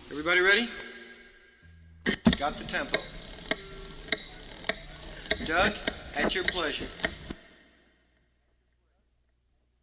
Everybody ready? Got the tempo. Doug, at your pleasure.